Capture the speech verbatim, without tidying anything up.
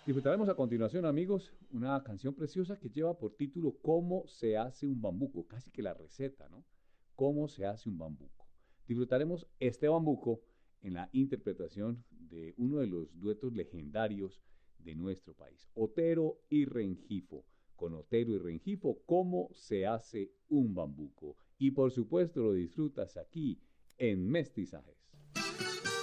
Disfrutaremos a continuación, amigos, una canción preciosa que lleva por título ¿Cómo se hace un bambuco? Casi que la receta, ¿no? ¿Cómo se hace un bambuco? Disfrutaremos este bambuco en la interpretación de uno de los duetos legendarios de nuestro país, Otero y Rengifo. Con Otero y Rengifo, ¿cómo se hace un bambuco? Y por supuesto lo disfrutas aquí en Mestizajes.